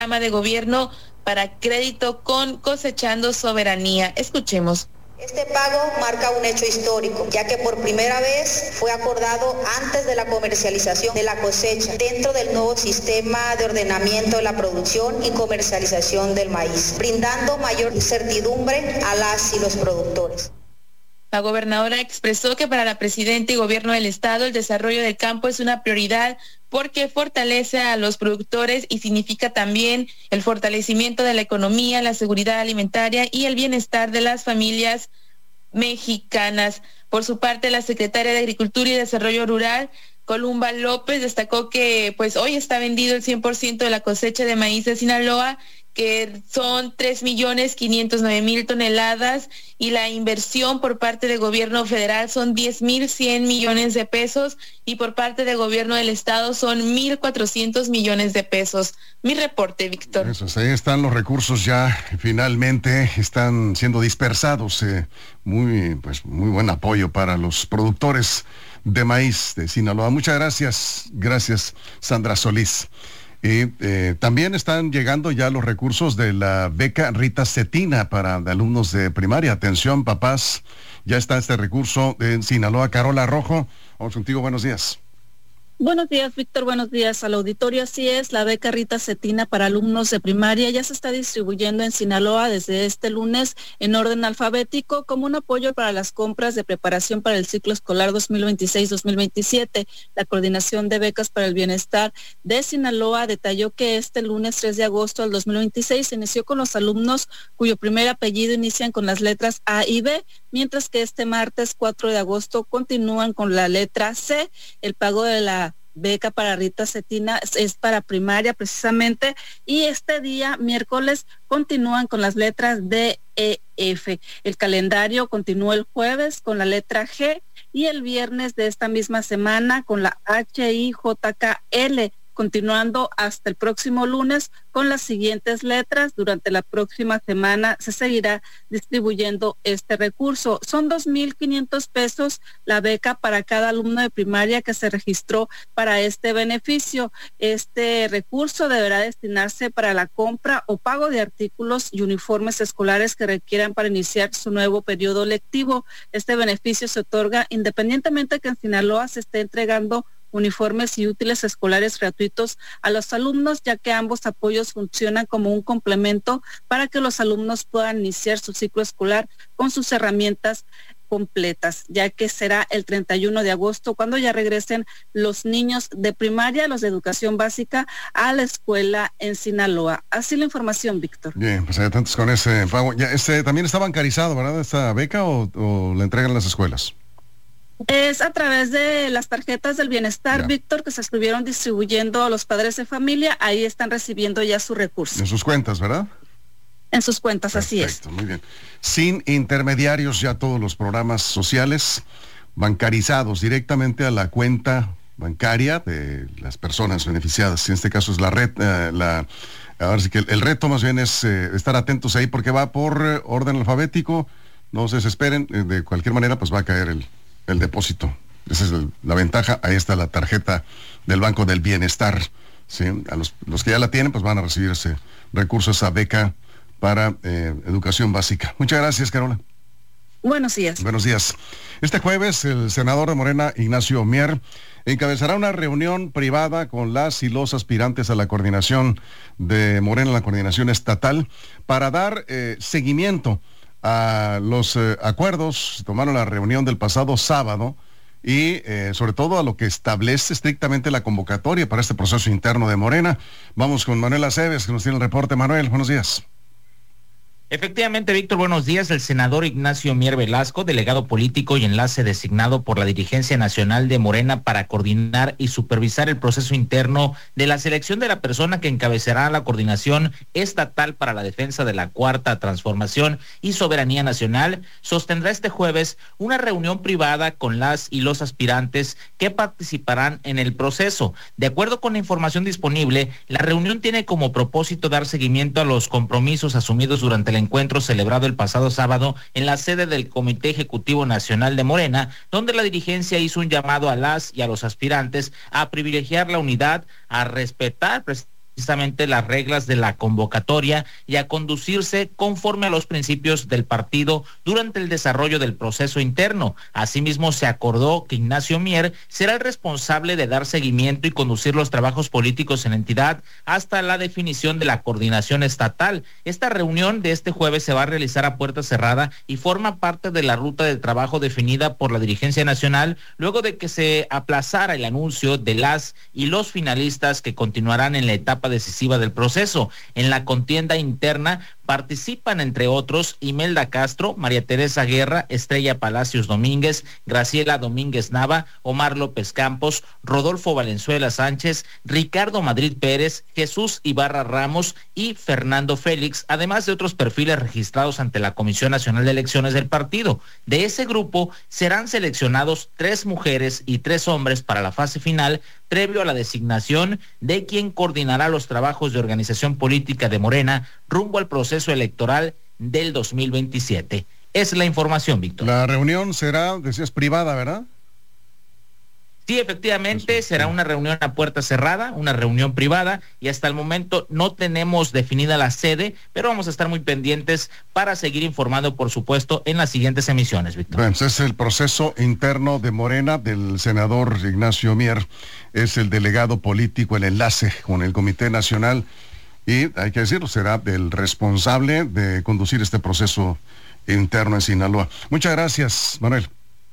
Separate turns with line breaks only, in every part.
programa de gobierno para crédito con Cosechando Soberanía. Escuchemos.
Este pago marca un hecho histórico, ya que por primera vez fue acordado antes de la comercialización de la cosecha, dentro del nuevo sistema de ordenamiento de la producción y comercialización del maíz, brindando mayor certidumbre a las y los productores.
La gobernadora expresó que para la presidenta y gobierno del estado el desarrollo del campo es una prioridad porque fortalece a los productores y significa también el fortalecimiento de la economía, la seguridad alimentaria y el bienestar de las familias mexicanas. Por su parte, la secretaria de Agricultura y Desarrollo Rural, Columba López, destacó que pues hoy está vendido el 100% de la cosecha de maíz de Sinaloa, que son 3.509.000 toneladas, y la inversión por parte del gobierno federal son 10.100 millones de pesos y por parte del gobierno del estado son 1.400 millones de pesos. Mi reporte, Víctor.
Eso, ahí están los recursos ya, finalmente están siendo dispersados. Muy buen apoyo para los productores de maíz de Sinaloa. Muchas gracias Sandra Solís. Y también están llegando ya los recursos de la beca Rita Cetina para alumnos de primaria. Atención, papás, ya está este recurso en Sinaloa. Carola Rojo, vamos contigo, buenos días.
Buenos días, Víctor, buenos días al auditorio. Así es, la beca Rita Cetina para alumnos de primaria ya se está distribuyendo en Sinaloa desde este lunes en orden alfabético como un apoyo para las compras de preparación para el ciclo escolar 2026-2027. La Coordinación de Becas para el Bienestar de Sinaloa detalló que este lunes 3 de agosto del 2026 se inició con los alumnos cuyo primer apellido inician con las letras A y B, mientras que este martes 4 de agosto continúan con la letra C. El pago de la beca para Rita Cetina es para primaria precisamente, y este día, miércoles, continúan con las letras D, E, F. El calendario continúa el jueves con la letra G y el viernes de esta misma semana con la H, I, J, K, L, continuando hasta el próximo lunes con las siguientes letras. Durante la próxima semana se seguirá distribuyendo este recurso. Son 2.500 pesos la beca para cada alumno de primaria que se registró para este beneficio. Este recurso deberá destinarse para la compra o pago de artículos y uniformes escolares que requieran para iniciar su nuevo periodo lectivo. Este beneficio se otorga independientemente que en Sinaloa se esté entregando uniformes y útiles escolares gratuitos a los alumnos, ya que ambos apoyos funcionan como un complemento para que los alumnos puedan iniciar su ciclo escolar con sus herramientas completas, ya que será el 31 de agosto cuando ya regresen los niños de primaria, los de educación básica, a la escuela en Sinaloa. Así la información, Víctor.
Bien, pues hay tantos con ese pago. Ya, también está bancarizado, ¿verdad? ¿Esta beca o la entregan las escuelas?
Es a través de las tarjetas del bienestar, Víctor, que se estuvieron distribuyendo a los padres de familia. Ahí están recibiendo ya su recurso.
En sus cuentas, ¿verdad?
En sus cuentas,
perfecto,
así es.
Muy bien. Sin intermediarios, ya todos los programas sociales bancarizados directamente a la cuenta bancaria de las personas beneficiadas. En este caso es la red, ahora sí que el reto más bien es estar atentos ahí porque va por orden alfabético. No se desesperen, de cualquier manera pues va a caer el depósito. Esa es la ventaja. Ahí está la tarjeta del Banco del Bienestar. ¿Sí? A los que ya la tienen, pues van a recibir ese recurso, esa beca para educación básica. Muchas gracias, Carola.
Buenos días.
Buenos días. Este jueves, el senador de Morena, Ignacio Mier, encabezará una reunión privada con las y los aspirantes a la coordinación de Morena, la coordinación estatal, para dar seguimiento a los acuerdos. Tomaron la reunión del pasado sábado y sobre todo a lo que establece estrictamente la convocatoria para este proceso interno de Morena. Vamos con Manuel Aceves, que nos tiene el reporte. Manuel, buenos días.
Efectivamente, Víctor, buenos días. El senador Ignacio Mier Velasco, delegado político y enlace designado por la dirigencia nacional de Morena para coordinar y supervisar el proceso interno de la selección de la persona que encabezará la coordinación estatal para la defensa de la Cuarta Transformación y Soberanía Nacional, sostendrá este jueves una reunión privada con las y los aspirantes que participarán en el proceso. De acuerdo con la información disponible, la reunión tiene como propósito dar seguimiento a los compromisos asumidos durante el encuentro celebrado el pasado sábado en la sede del Comité Ejecutivo Nacional de Morena, donde la dirigencia hizo un llamado a las y a los aspirantes a privilegiar la unidad, a respetar precisamente precisamente las reglas de la convocatoria y a conducirse conforme a los principios del partido durante el desarrollo del proceso interno. Asimismo, se acordó que Ignacio Mier será el responsable de dar seguimiento y conducir los trabajos políticos en la entidad hasta la definición de la coordinación estatal. Esta reunión de este jueves se va a realizar a puerta cerrada y forma parte de la ruta de trabajo definida por la dirigencia nacional luego de que se aplazara el anuncio de las y los finalistas que continuarán en la etapa decisiva del proceso. En la contienda interna participan, entre otros, Imelda Castro, María Teresa Guerra, Estrella Palacios Domínguez, Graciela Domínguez Nava, Omar López Campos, Rodolfo Valenzuela Sánchez, Ricardo Madrid Pérez, Jesús Ibarra Ramos y Fernando Félix, además de otros perfiles registrados ante la Comisión Nacional de Elecciones del partido. De ese grupo serán seleccionados 3 mujeres y 3 hombres para la fase final, previo a la designación de quien coordinará los trabajos de organización política de Morena rumbo al proceso electoral del 2027. Es la información, Víctor.
La reunión será, decías, privada, ¿verdad?
Sí, efectivamente, será una reunión a puerta cerrada, una reunión privada, y hasta el momento no tenemos definida la sede, pero vamos a estar muy pendientes para seguir informando, por supuesto, en las siguientes emisiones, Víctor.
Bueno, es el proceso interno de Morena, del senador Ignacio Mier, es el delegado político, el enlace con el Comité Nacional, y hay que decirlo, será el responsable de conducir este proceso interno en Sinaloa. Muchas gracias, Manuel.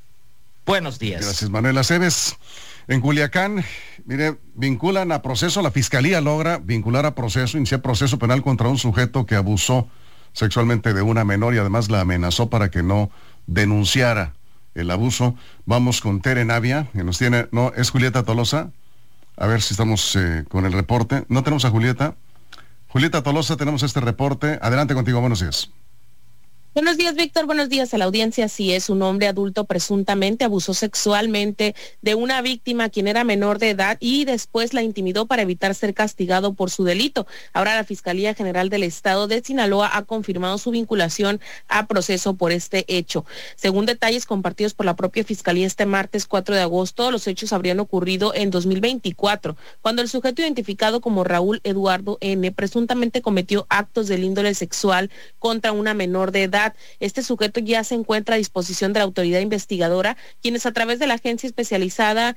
Buenos días.
Gracias, Manuel Aceves. En Culiacán, mire, vinculan a proceso, la Fiscalía logra vincular a proceso, iniciar proceso penal contra un sujeto que abusó sexualmente de una menor y además la amenazó para que no denunciara el abuso. Vamos con Tere Navia, que nos tiene, no, es Julieta Tolosa. A ver si estamos con el reporte. No tenemos a Julieta. Julieta Tolosa, tenemos este reporte. Adelante contigo, buenos días.
Buenos días, Víctor. Buenos días a la audiencia. Así es, un hombre adulto presuntamente abusó sexualmente de una víctima quien era menor de edad y después la intimidó para evitar ser castigado por su delito. Ahora la Fiscalía General del Estado de Sinaloa ha confirmado su vinculación a proceso por este hecho. Según detalles compartidos por la propia Fiscalía este martes 4 de agosto, los hechos habrían ocurrido en 2024, cuando el sujeto identificado como Raúl Eduardo N. presuntamente cometió actos del índole sexual contra una menor de edad. Este sujeto ya se encuentra a disposición de la autoridad investigadora, quienes a través de la agencia especializada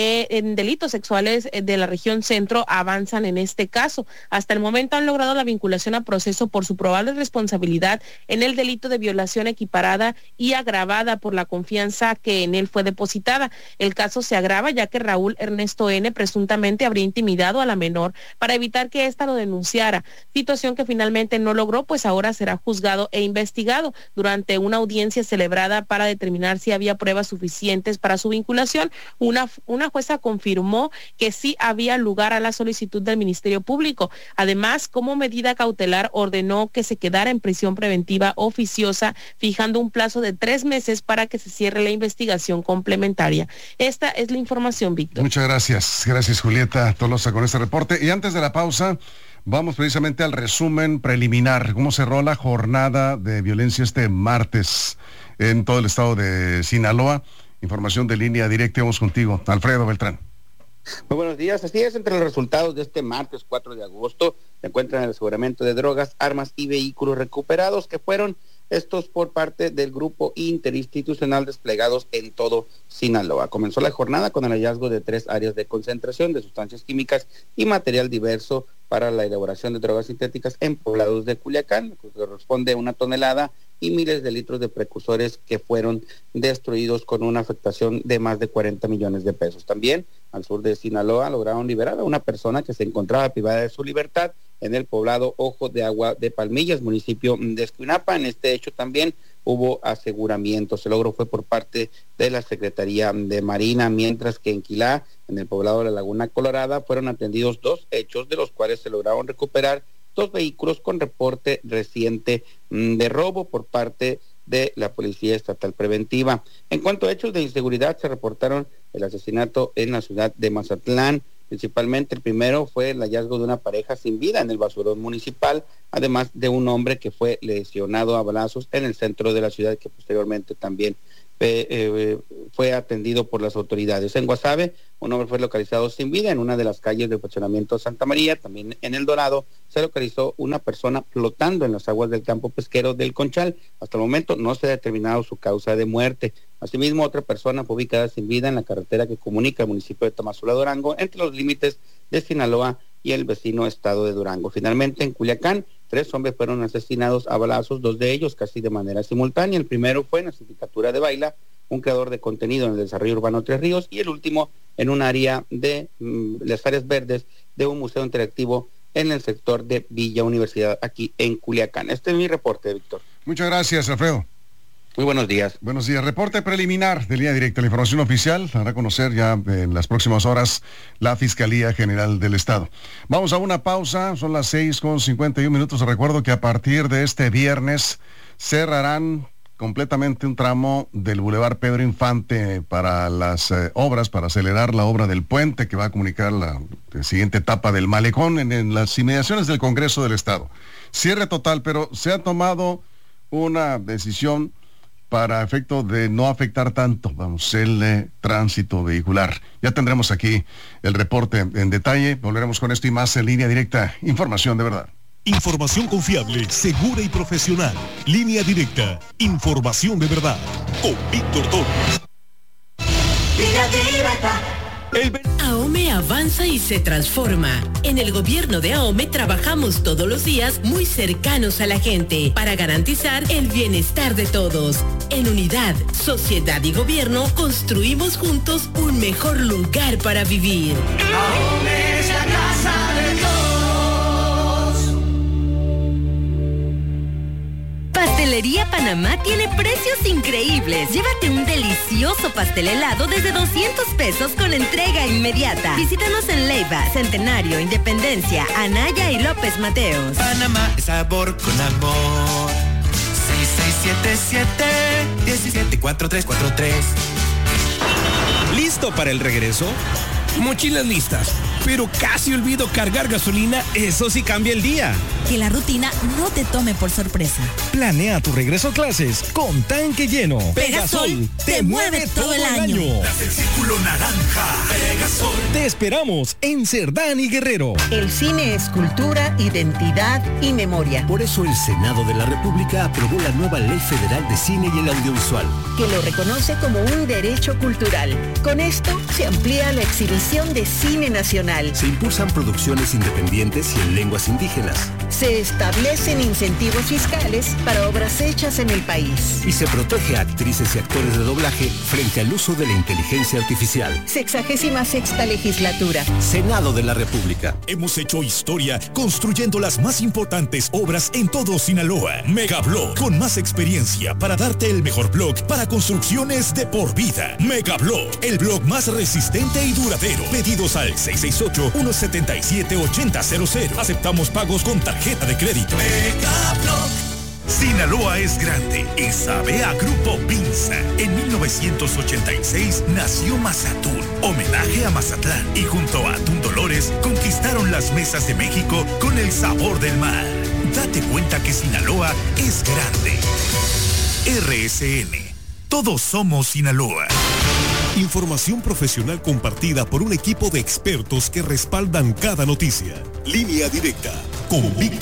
en delitos sexuales de la región centro avanzan en este caso. Hasta el momento han logrado la vinculación a proceso por su probable responsabilidad en el delito de violación equiparada y agravada por la confianza que en él fue depositada. El caso se agrava ya que Raúl Ernesto N. presuntamente habría intimidado a la menor para evitar que ésta lo denunciara, situación que finalmente no logró, pues ahora será juzgado e investigado durante una audiencia celebrada para determinar si había pruebas suficientes para su vinculación. Una jueza confirmó que sí había lugar a la solicitud del Ministerio Público. Además, como medida cautelar, ordenó que se quedara en prisión preventiva oficiosa, fijando un plazo de 3 meses para que se cierre la investigación complementaria. Esta es la información, Víctor.
Muchas gracias. Gracias, Julieta Tolosa, con este reporte. Y antes de la pausa, vamos precisamente al resumen preliminar. ¿Cómo cerró la jornada de violencia este martes en todo el estado de Sinaloa? Información de Línea Directa. Vamos contigo, Alfredo Beltrán.
Muy buenos días. Así es, entre los resultados de este martes 4 de agosto se encuentran el aseguramiento de drogas, armas y vehículos recuperados, que fueron estos por parte del grupo interinstitucional desplegados en todo Sinaloa. Comenzó la jornada con el hallazgo de 3 áreas de concentración de sustancias químicas y material diverso para la elaboración de drogas sintéticas en poblados de Culiacán, que corresponde a 1 tonelada y miles de litros de precursores que fueron destruidos con una afectación de más de 40 millones de pesos. También al sur de Sinaloa lograron liberar a una persona que se encontraba privada de su libertad en el poblado Ojo de Agua de Palmillas, municipio de Escuinapa. En este hecho también hubo aseguramientos. El logro fue por parte de la Secretaría de Marina, mientras que en Quilá, en el poblado de la Laguna Colorada, fueron atendidos 2 hechos, de los cuales se lograron recuperar 2 vehículos con reporte reciente de robo por parte de la Policía Estatal Preventiva. En cuanto a hechos de inseguridad, se reportaron el asesinato en la ciudad de Mazatlán. Principalmente el primero fue el hallazgo de una pareja sin vida en el basurón municipal, además de un hombre que fue lesionado a balazos en el centro de la ciudad, que posteriormente también fue atendido por las autoridades. En Guasave, un hombre fue localizado sin vida en una de las calles del fraccionamiento Santa María. También en El Dorado se localizó una persona flotando en las aguas del campo pesquero del Conchal. Hasta el momento no se ha determinado su causa de muerte. Asimismo, otra persona fue ubicada sin vida en la carretera que comunica el municipio de Tamazula, Durango, entre los límites de Sinaloa y el vecino estado de Durango. Finalmente, en Culiacán, 3 hombres fueron asesinados a balazos, 2 de ellos casi de manera simultánea. El primero fue en la sindicatura de Baila, un creador de contenido en el desarrollo urbano Tres Ríos, y el último en un área de las áreas verdes de un museo interactivo en el sector de Villa Universidad, aquí en Culiacán. Este es mi reporte, Víctor.
Muchas gracias, Alfredo.
Muy buenos días.
Buenos días. Reporte preliminar de Línea Directa. La información oficial hará a conocer ya en las próximas horas la Fiscalía General del Estado. Vamos a una pausa. Son las 6:51. Recuerdo que a partir de este viernes cerrarán completamente un tramo del Boulevard Pedro Infante para las obras, para acelerar la obra del puente que va a comunicar la siguiente etapa del malecón en las inmediaciones del Congreso del Estado. Cierre total, pero se ha tomado una decisión para efecto de no afectar tanto, el tránsito vehicular. Ya tendremos aquí el reporte en detalle. Volveremos con esto y más en Línea Directa. Información de verdad.
Información confiable, segura y profesional. Línea Directa. Información de verdad. Con Víctor Torres.
Línea Directa. AOME avanza y se transforma. En el gobierno de AOME trabajamos todos los días muy cercanos a la gente para garantizar el bienestar de todos. En unidad, sociedad y gobierno construimos juntos un mejor lugar para vivir. AOME es la casa de todos. Pastelería Panamá tiene precios increíbles. Llévate un delicioso pastel helado desde 200 pesos con entrega inmediata. Visítanos en Leiva, Centenario, Independencia, Anaya y López Mateos.
Panamá es sabor con amor. 6677-174343.
¿Listo para el regreso? Mochilas listas, pero casi olvido cargar gasolina. Eso sí cambia el día.
Que la rutina no te tome por sorpresa.
Planea tu regreso a clases con tanque lleno.
Pegasol te mueve todo el año.
El círculo naranja. Pegasol.
Te esperamos en Cerdán y Guerrero.
El cine es cultura, identidad y memoria.
Por eso el Senado de la República aprobó la nueva Ley Federal de Cine y el Audiovisual,
que lo reconoce como un derecho cultural. Con esto se amplía la exhibición de cine nacional.
Se impulsan producciones independientes y en lenguas indígenas.
Se establecen incentivos fiscales para obras hechas en el país.
Y se protege a actrices y actores de doblaje frente al uso de la inteligencia artificial.
66ª legislatura.
Senado de la República.
Hemos hecho historia construyendo las más importantes obras en todo Sinaloa. Megablog, con más experiencia para darte el mejor blog para construcciones de por vida. Megablog, el blog más resistente y duradero. Pedidos al 668-177-8000. Aceptamos pagos con tarjeta de crédito. Megablog. Sinaloa es grande y sabe a Grupo Pinza. En 1986 nació Mazatún, homenaje a Mazatlán, y junto a Atún Dolores conquistaron las mesas de México con el sabor del mar. Date cuenta que Sinaloa es grande. RSN. Todos somos Sinaloa.
Información profesional compartida por un equipo de expertos que respaldan cada noticia. Línea Directa con Víctor